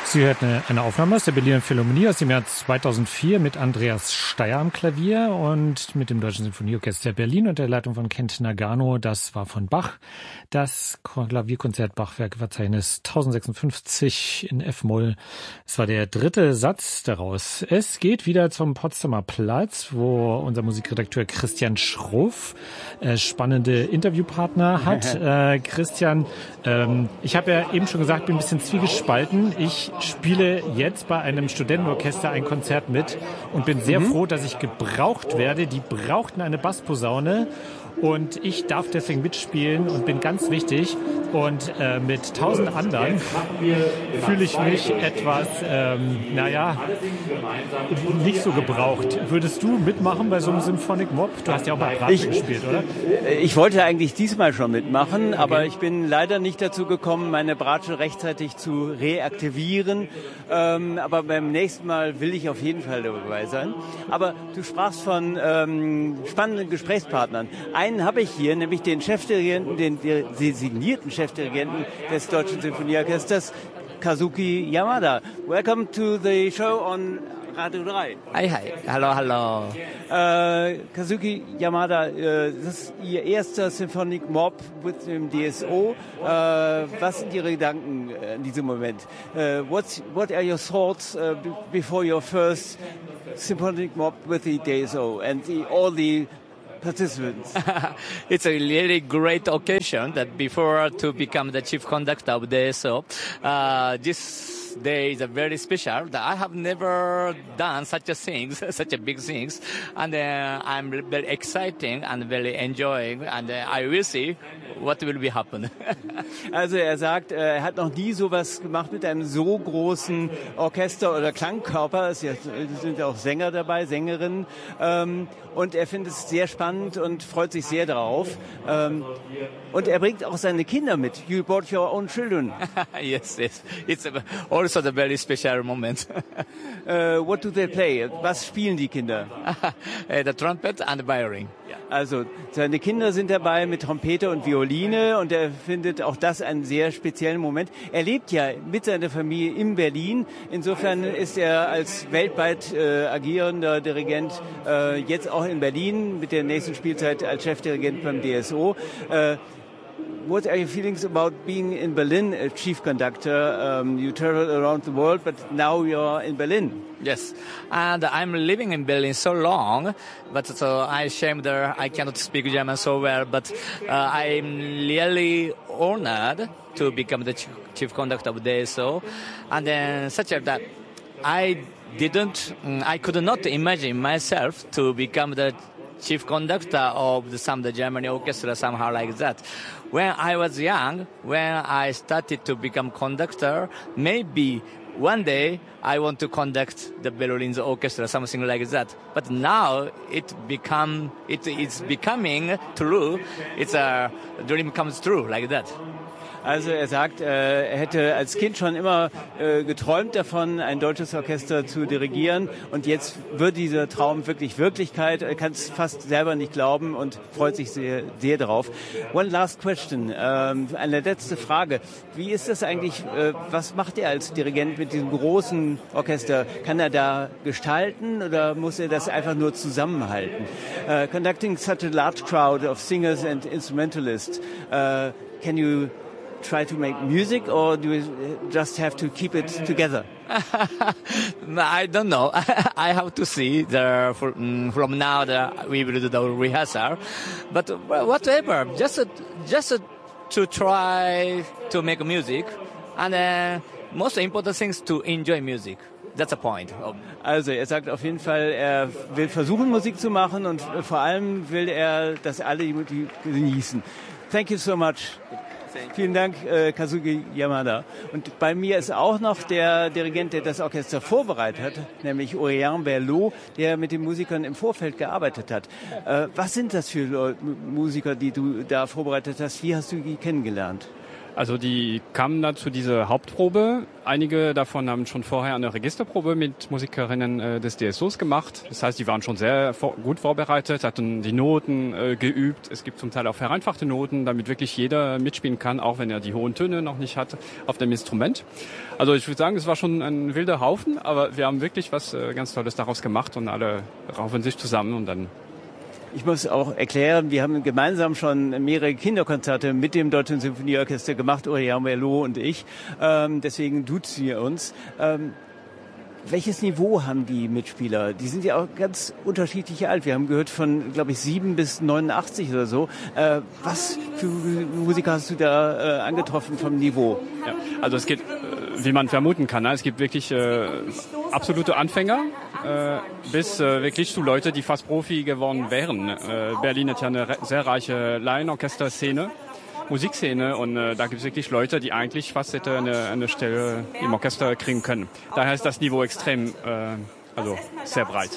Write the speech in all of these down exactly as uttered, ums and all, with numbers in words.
Sie hört eine, eine Aufnahme aus der Berliner Philharmonie aus dem Jahr zweitausendvier mit Andreas Steyer am Klavier und mit dem Deutschen Sinfonieorchester Berlin unter der Leitung von Kent Nagano. Das war von Bach. Das Klavierkonzert Bachwerkverzeichnis tausendsechsundfünfzig in F-Moll. Es war der dritte Satz daraus. Es geht wieder zum Potsdamer Platz, wo unser Musikredakteur Christian Schruff äh, spannende Interviewpartner hat. äh, Christian, ähm, ich habe ja eben schon gesagt, bin ein bisschen zwiegespalten. Ich spiele jetzt bei einem Studentenorchester ein Konzert mit und bin sehr mhm. froh, dass ich gebraucht werde. Die brauchten eine Bassposaune und ich darf deswegen mitspielen und bin ganz wichtig. Und äh, mit tausend anderen fühle ich mich etwas, ähm, naja, nicht so gebraucht. Würdest du mitmachen bei so einem Symphonic Mob? Du hast ja auch bei Bratsche gespielt, oder? Ich wollte eigentlich diesmal schon mitmachen, okay. aber ich bin leider nicht dazu gekommen, meine Bratsche rechtzeitig zu reaktivieren. Ähm, aber beim nächsten Mal will ich auf jeden Fall dabei sein. Aber du sprachst von ähm, spannenden Gesprächspartnern. Einen habe ich hier, nämlich den Chefdirigenten, den designierten Chefdirigenten des Deutschen Sinfonieorchesters, Kazuki Yamada. Welcome to the show on Radio drei. Hi, hi. Hallo, hallo. Äh, Kazuki Yamada, äh, das ist Ihr erster Symphonic Mob mit dem D S O. Äh, was sind Ihre Gedanken in diesem Moment? Uh, what's, what are your thoughts uh, b- before your first Symphonic Mob with the D S O and the, all the participants? It's a really great occasion that before to become the chief conductor of D S O, uh, this day is a very special. That I have never done such a things, such a big things, and uh, I'm very exciting and very enjoying, and uh, I will see what will be happen. Also er sagt, er hat noch nie sowas gemacht mit einem so großen Orchester oder Klangkörper. Es sind ja auch Sänger dabei, Sängerinnen, und er findet es sehr spannend und freut sich sehr darauf. Und er bringt auch seine Kinder mit. You brought your own children. Yes, yes. It's also a very special moment. uh, what do they play? Was spielen die Kinder? The trumpet and the violin. Also seine Kinder sind dabei mit Trompete und Violine und er findet auch das einen sehr speziellen Moment. Er lebt ja mit seiner Familie in Berlin. Insofern ist er als weltweit äh, agierender Dirigent äh, jetzt auch in Berlin mit der nächsten Spielzeit als Chefdirigent beim D S O. Äh, What are your feelings about being in Berlin, a chief conductor? Um, you travel around the world, but now you're in Berlin. Yes, and I'm living in Berlin so long, but so I ashamed there I cannot speak German so well, but uh, I'm really honored to become the ch- chief conductor of D S O, and then such a that I didn't, I could not imagine myself to become the chief conductor of the some the Germany orchestra somehow like that. When I was young, when I started to become conductor, maybe one day I want to conduct the Berlin's orchestra, something like that. But now it become it is becoming true. It's a dream comes true like that. Also er sagt, äh, er hätte als Kind schon immer äh, geträumt davon, ein deutsches Orchester zu dirigieren und jetzt wird dieser Traum wirklich Wirklichkeit. Er kann es fast selber nicht glauben und freut sich sehr, sehr darauf. One last question, ähm, eine letzte Frage. Wie ist das eigentlich, äh, was macht er als Dirigent mit diesem großen Orchester? Kann er da gestalten oder muss er das einfach nur zusammenhalten? Uh, conducting such a large crowd of singers and instrumentalists, uh, can you try to make music, or do you just have to keep it together? I don't know. I have to see the from now the, we will do the rehearsal, but whatever. Just just to try to make music, and uh, most important things to enjoy music. That's the point. Also er sagt auf jeden Fall, er will versuchen Musik zu machen und vor allem will er, dass alle die Musik genießen. Thank you so much. Vielen Dank, äh, Kazuki Yamada. Und bei mir ist auch noch der Dirigent, der das Orchester vorbereitet hat, nämlich Aurélien Berlot, der mit den Musikern im Vorfeld gearbeitet hat. Äh, was sind das für Musiker, die du da vorbereitet hast? Wie hast du die kennengelernt? Also die kamen dann zu dieser Hauptprobe. Einige davon haben schon vorher eine Registerprobe mit Musikerinnen äh, des D S Os gemacht. Das heißt, die waren schon sehr vor, gut vorbereitet, hatten die Noten äh, geübt. Es gibt zum Teil auch vereinfachte Noten, damit wirklich jeder mitspielen kann, auch wenn er die hohen Töne noch nicht hat auf dem Instrument. Also ich würde sagen, es war schon ein wilder Haufen, aber wir haben wirklich was äh, ganz Tolles daraus gemacht und alle raufen sich zusammen und dann... Ich muss auch erklären, wir haben gemeinsam schon mehrere Kinderkonzerte mit dem Deutschen Symphonieorchester gemacht, Aurélien Berlot und ich. Ähm, deswegen duzen wir uns. Ähm, welches Niveau haben die Mitspieler? Die sind ja auch ganz unterschiedlich alt. Wir haben gehört von, glaube ich, sieben bis neunundachtzig oder so. Äh, was für Musiker hast du da äh, angetroffen vom Niveau? Ja, also es gibt, wie man vermuten kann, es gibt wirklich äh, absolute Anfänger äh, bis äh, wirklich zu Leute, die fast Profi geworden wären. Äh, Berlin hat ja eine re- sehr reiche Laienorchesterszene, Musikszene und äh, da gibt es wirklich Leute, die eigentlich fast hätte eine, eine Stelle im Orchester kriegen können. Daher ist das Niveau extrem, äh, also sehr breit.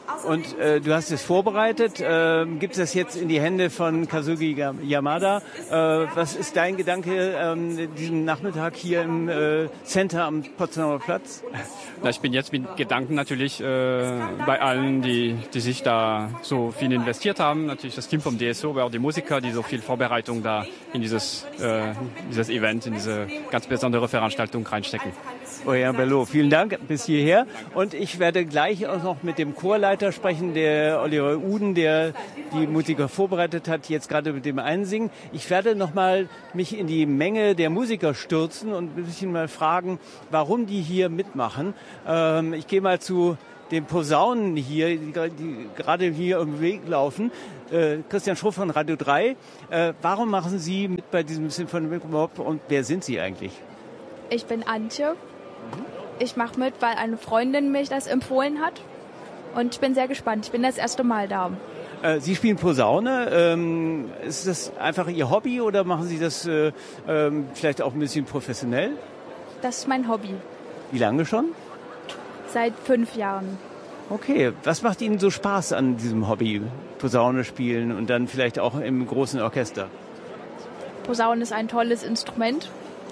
Und äh, du hast es vorbereitet. Äh, gibst das jetzt in die Hände von Kazuki Yamada. Äh, was ist dein Gedanke ähm, diesen Nachmittag hier im äh, Center am Potsdamer Platz? Na, ich bin jetzt mit Gedanken natürlich äh, bei allen, die, die sich da so viel investiert haben. Natürlich das Team vom D S O, aber auch die Musiker, die so viel Vorbereitung da in dieses, äh, dieses Event, in diese ganz besondere Veranstaltung reinstecken. Aurélien Berlot, vielen Dank bis hierher. Und ich werde gleich auch noch mit dem Chorleiter sprechen, der Oliver Uden, der die Musiker vorbereitet hat, jetzt gerade mit dem Einsingen. Ich werde noch mal mich in die Menge der Musiker stürzen und ein bisschen mal fragen, warum die hier mitmachen. Ähm, ich gehe mal zu den Posaunen hier, die, die gerade hier im Weg laufen. Äh, Christian Schruff von Radio drei. Äh, warum machen Sie mit bei diesem Sinfonie Mob und wer sind Sie eigentlich? Ich bin Antje. Ich mache mit, weil eine Freundin mich das empfohlen hat. Und ich bin sehr gespannt. Ich bin das erste Mal da. Äh, Sie spielen Posaune. Ähm, ist das einfach Ihr Hobby oder machen Sie das äh, ähm, vielleicht auch ein bisschen professionell? Das ist mein Hobby. Wie lange schon? Seit fünf Jahren. Okay. Was macht Ihnen so Spaß an diesem Hobby? Posaune spielen und dann vielleicht auch im großen Orchester? Posaune ist ein tolles Instrument.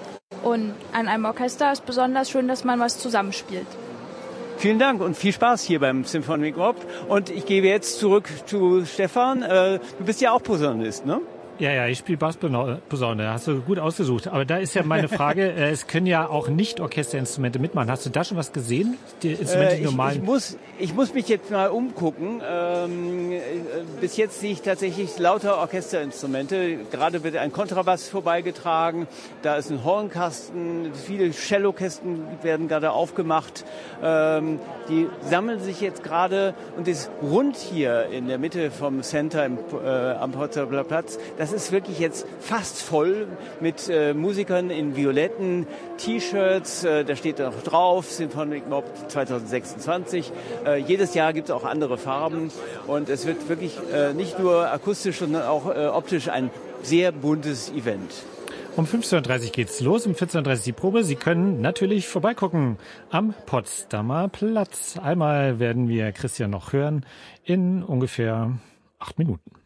Und an einem Orchester ist besonders schön, dass man was zusammenspielt. Vielen Dank und viel Spaß hier beim Symphonic Mob. Und ich gebe jetzt zurück zu Stefan. Äh, du bist ja auch Posaunist, ne? Ja, ja, ich spiele Bassposaune. Hast du gut ausgesucht. Aber da ist ja meine Frage, äh, es können ja auch Nicht-Orchesterinstrumente mitmachen. Hast du da schon was gesehen? Die Instrumente, äh, die ich, normalen? Ich muss, ich muss mich jetzt mal umgucken. Ähm, bis jetzt sehe ich tatsächlich lauter Orchesterinstrumente. Gerade wird ein Kontrabass vorbeigetragen. Da ist ein Hornkasten. Viele Cellokästen werden gerade aufgemacht. Ähm, die sammeln sich jetzt gerade und ist rund hier in der Mitte vom Center im, äh, am Potsdamer Platz. Das ist wirklich jetzt fast voll mit äh, Musikern in violetten T-Shirts. Äh, da steht noch drauf, Symphonic Mob zwanzig sechsundzwanzig. Äh, jedes Jahr gibt es auch andere Farben. Und es wird wirklich äh, nicht nur akustisch, sondern auch äh, optisch ein sehr buntes Event. Um fünfzehn Uhr dreißig geht's los, um vierzehn Uhr dreißig die Probe. Sie können natürlich vorbeigucken am Potsdamer Platz. Einmal werden wir Christian noch hören in ungefähr acht Minuten.